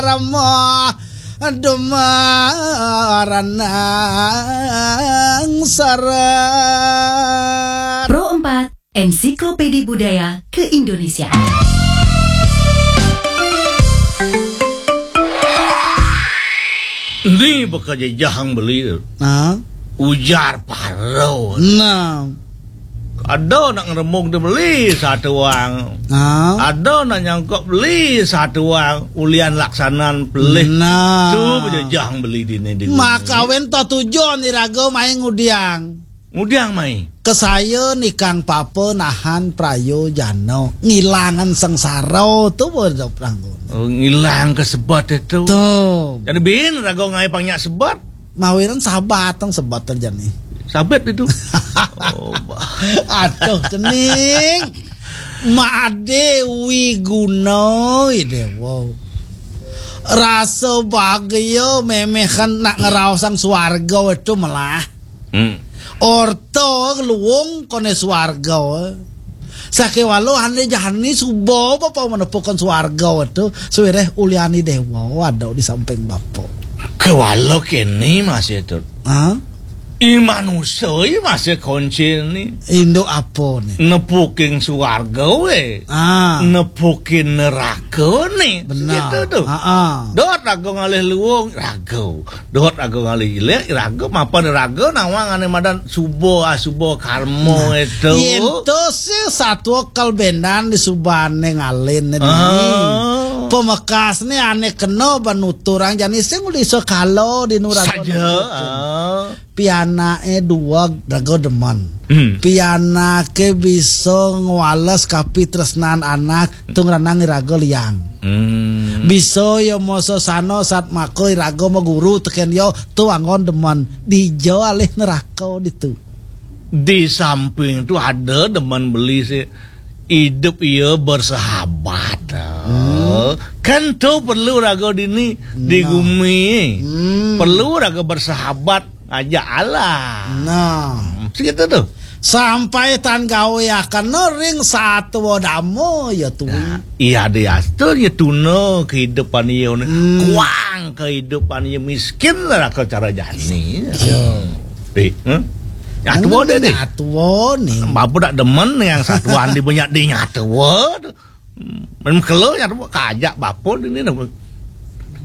Rama Demaranang Sarat. Pro 4 Ensiklopedia Budaya Keindonesiaan. Ini bekerja jahang beli ujar paro. Ada nak ngeremung dia beli satu wang. Ada nak nyangkok beli satu wang. Ulian laksanan beli. Tu bekerja jahang beli di ni. Makawen to tujuan irago main ngudiang. Ngudiang mai. Kesaya nikang papa nahan prayo jano ngilangan sengsara tu boleh peranggun. Ngilang kesebat itu. Tuh. Jadi bin rago ngai pangnya sebat. Mawiran sahabat tang sebat terjadi. Sabat itu. Aduh cening. Made Wiguno ide wow. Rasa bahagia memehan nak ngerawasan swarga itu malah. Orto luwung kone swarga. Sakewalo hande jahani subo bapak menepukan swarga itu suwireh uliani dewa ada di samping bapak. Kewalo kini masih itu. Manusia masih kunci ni. Indo apa nih? Nepukin swarga we. Nepukin neraka ni. Benar. Gitu tu. Dot rago ngalih luwung rago. Dot rago ngalih ilek rago. Mapan rago nawang ane madan subo karmo itu. Itu sih satu kalbenan di subane ngalin ini. Pemekas nih ane keno banuturang jani sing uli sekalo di nurago. Saja. Pianae dua rago deman. Pianake bisa ngwales kapi tresnan anak tungranang irago liang. Bisa yo moso sano saat mako irago mau guru teken yo tu angon deman dijo alih neraka ditu. Di samping itu ada deman beli sih hidup ia bersahabat. Kan tuh perlu rago dini di bumi. Perlu rago bersahabat aja Allah. Segitu tuh. Sampai tan gawe akan nering satu wadamo ya tuh. Iya dia tuh ya tuno kehidupan ia kuang kehidupan ia miskin lah kau cara jani. Nyatu deh. Nyatu nih. Bapak tak demen yang satuan di banyak di nyatu. Memang kalau nyatu kajak bapak ini